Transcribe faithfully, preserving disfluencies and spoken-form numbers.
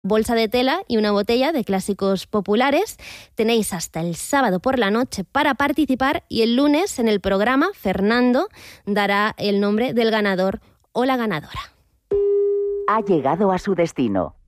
bolsa de tela y una botella de clásicos populares. Tenéis hasta el sábado por la noche para participar y el lunes en el programa Fernando dará el nombre del ganador o la ganadora. Ha llegado a su destino.